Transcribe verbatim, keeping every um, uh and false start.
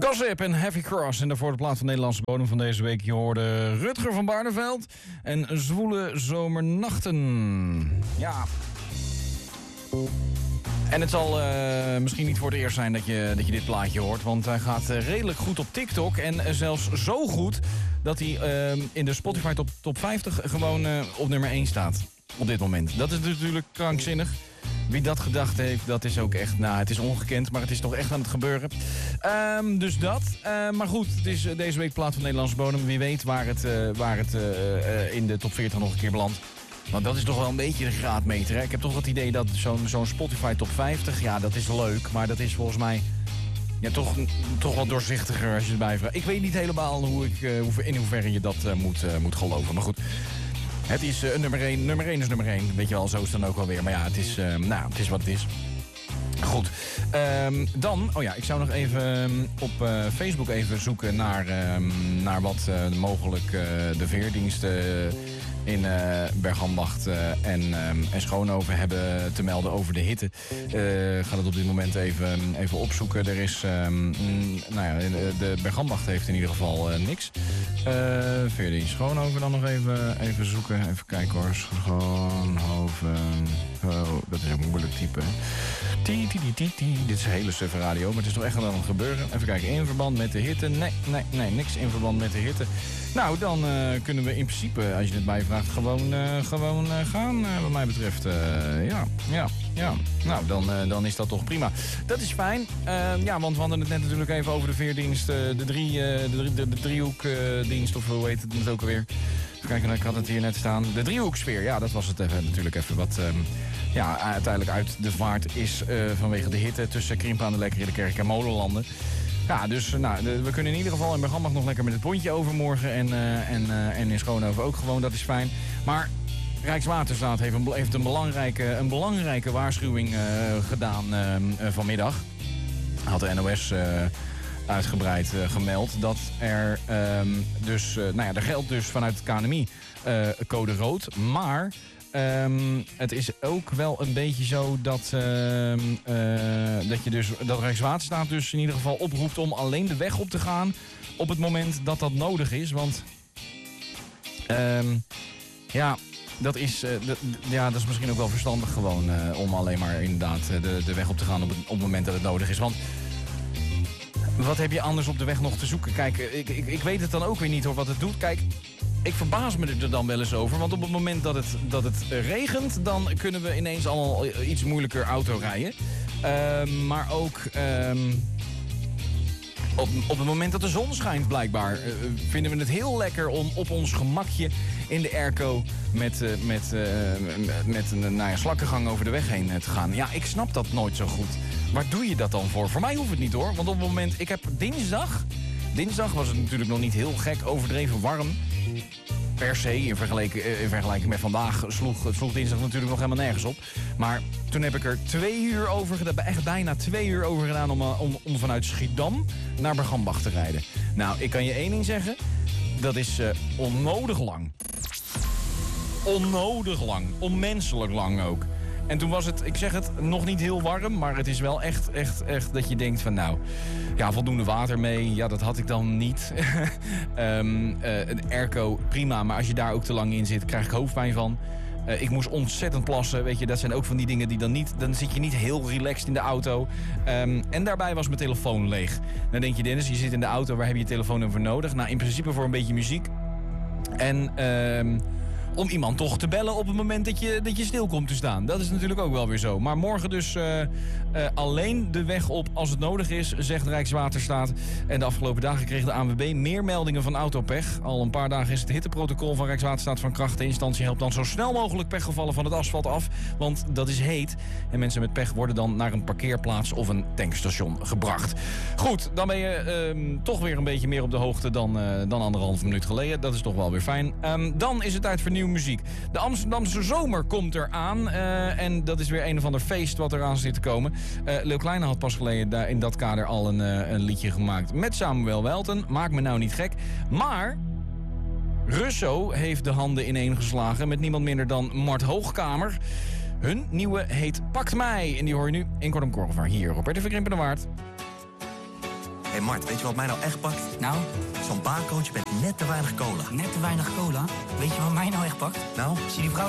Gossip en Heavy Cross. En daarvoor de plaat van Nederlandse bodem van deze week. Je hoorde Rutger van Barneveld en Zwoele Zomernachten. Ja. En het zal uh, misschien niet voor het eerst zijn dat je, dat je dit plaatje hoort. Want hij gaat uh, redelijk goed op TikTok. En uh, zelfs zo goed dat hij uh, in de Spotify top, top vijftig gewoon uh, op nummer één staat. Op dit moment. Dat is natuurlijk krankzinnig. Wie dat gedacht heeft, dat is ook echt... Nou, het is ongekend, maar het is toch echt aan het gebeuren. Um, dus dat. Uh, maar goed, het is uh, deze week plaat van Nederlandse bodem. Wie weet waar het, uh, waar het uh, uh, in de top veertig nog een keer belandt. Want dat is toch wel een beetje de graadmeter. Hè? Ik heb toch het idee dat zo'n zo'n Spotify top vijftig... Ja, dat is leuk, maar dat is volgens mij... Ja, toch, toch wat doorzichtiger als je erbij vraagt. Ik weet niet helemaal hoe ik, uh, hoe, in hoeverre je dat uh, moet, uh, moet geloven. Maar goed... Het is uh, nummer één. Nummer één is nummer één. Weet je wel, zo is het dan ook wel weer. Maar ja, het is, uh, nou, het is wat het is. Goed. Um, dan, oh ja, ik zou nog even um, op uh, Facebook even zoeken naar, um, naar wat uh, mogelijk uh, de veerdiensten in uh, Bergambacht uh, en, um, en Schoonhoven hebben te melden over de hitte. Uh, ik ga het op dit moment even, even opzoeken. Er is, um, mm, nou ja, de Bergambacht heeft in ieder geval uh, niks. Uh, veerdienst Schoonhoven dan nog even, even zoeken. Even kijken hoor. Schoonhoven. Oh, dat is een moeilijk type. Tie, tie, tie, tie, tie. Dit is een hele suffe radio, maar het is toch echt aan het gebeuren. Even kijken, in verband met de hitte. Nee, nee, nee, niks in verband met de hitte. Nou, dan uh, kunnen we in principe, als je het mij vraagt, gewoon, uh, gewoon uh, gaan, uh, wat mij betreft. Uh, ja, ja, ja. Nou, dan, uh, dan is dat toch prima. Dat is fijn. Uh, ja, want we hadden het net natuurlijk even over de veerdienst, uh, de, drie, uh, de, de, de driehoekdienst, uh, of hoe heet het ook alweer. Even kijken, ik had het hier net staan. De driehoeksfeer, ja, dat was het even, natuurlijk even wat... Um, ja, uiteindelijk uit de vaart is uh, vanwege de hitte tussen Krimpen aan de Lekker in de Kerk en Molenlanden. Ja, dus nou, de, we kunnen in ieder geval in Bergambacht nog lekker met het pontje overmorgen. En, uh, en, uh, en in Schoonhoven ook gewoon, dat is fijn. Maar Rijkswaterstaat heeft een, heeft een, belangrijke, een belangrijke waarschuwing uh, gedaan uh, uh, vanmiddag. Had de N O S uh, uitgebreid uh, gemeld dat er um, dus, uh, nou ja, er geldt dus vanuit het K N M I uh, code rood, maar... Um, het is ook wel een beetje zo dat, uh, uh, dat, je dus, dat Rijkswaterstaat dus in ieder geval oproept om alleen de weg op te gaan op het moment dat dat nodig is. Want um, ja, dat is, uh, de, ja, dat is misschien ook wel verstandig gewoon uh, om alleen maar inderdaad de, de weg op te gaan op het, op het moment dat het nodig is. Want wat heb je anders op de weg nog te zoeken? Kijk, ik, ik, ik weet het dan ook weer niet hoor wat het doet. Kijk... Ik verbaas me er dan wel eens over, want op het moment dat het, dat het regent... dan kunnen we ineens allemaal iets moeilijker auto rijden. Uh, maar ook um, op, op het moment dat de zon schijnt blijkbaar... Uh, vinden we het heel lekker om op ons gemakje in de airco... met, uh, met, uh, met een nou ja, slakkengang over de weg heen te gaan. Ja, ik snap dat nooit zo goed. Waar doe je dat dan voor? Voor mij hoeft het niet hoor, want op het moment... Ik heb dinsdag... Dinsdag was het natuurlijk nog niet heel gek overdreven warm... Per se, in vergelijking, in vergelijking met vandaag sloeg, sloeg dinsdag natuurlijk nog helemaal nergens op. Maar toen heb ik er twee uur over gedaan, echt bijna twee uur over gedaan om, om, om vanuit Schiedam naar Bergambacht te rijden. Nou, ik kan je één ding zeggen, dat is uh, onnodig lang. Onnodig lang, onmenselijk lang ook. En toen was het, ik zeg het, nog niet heel warm, maar het is wel echt, echt, echt dat je denkt van nou, ja, voldoende water mee, ja, dat had ik dan niet. um, uh, een airco, prima, maar als je daar ook te lang in zit, krijg ik hoofdpijn van. Uh, ik moest ontzettend plassen, weet je, dat zijn ook van die dingen die dan niet, dan zit je niet heel relaxed in de auto. Um, en daarbij was mijn telefoon leeg. Dan denk je, Dennis, je zit in de auto, waar heb je je telefoon dan voor nodig? Nou, in principe voor een beetje muziek. En... Um, om iemand toch te bellen op het moment dat je, dat je stil komt te staan. Dat is natuurlijk ook wel weer zo. Maar morgen dus uh, uh, alleen de weg op als het nodig is, zegt Rijkswaterstaat. En de afgelopen dagen kreeg de A N W B meer meldingen van autopech. Al een paar dagen is het hitteprotocol van Rijkswaterstaat van kracht. De instantie helpt dan zo snel mogelijk pechgevallen van het asfalt af. Want dat is heet. En mensen met pech worden dan naar een parkeerplaats of een tankstation gebracht. Goed, dan ben je uh, toch weer een beetje meer op de hoogte dan, uh, dan anderhalf minuut geleden. Dat is toch wel weer fijn. Um, dan is het tijd voor nieuwe muziek. De Amsterdamse zomer komt eraan. Uh, en dat is weer een of ander feest wat eraan zit te komen. Uh, Leeuw Kleine had pas geleden daar in dat kader al een, uh, een liedje gemaakt met Samuel Welten. Maak me nou niet gek. Maar Russo heeft de handen ineengeslagen met niemand minder dan Mart Hoogkamer. Hun nieuwe heet Pakt Mij. En die hoor je nu in Kortom Korver hier op R T V Krimpen de Waard. Hé hey Mart, weet je wat mij nou echt pakt? Nou? Zo'n baancoach met net te weinig cola. Net te weinig cola? Weet je wat mij nou echt pakt? Nou? Zie die vrouw